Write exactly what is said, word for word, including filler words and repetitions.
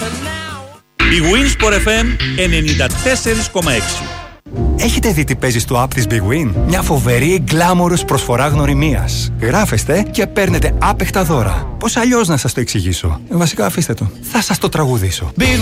Η Winsport εφ εμ ενενήντα τέσσερα κόμμα έξι. Έχετε δει τι παίζει στο app της Big Win? Μια φοβερή γκλάμορος προσφορά γνωριμίας. Γράφεστε και παίρνετε άπεχτα δώρα. Πώς αλλιώς να σας το εξηγήσω? Βασικά αφήστε το. Θα σας το τραγουδήσω.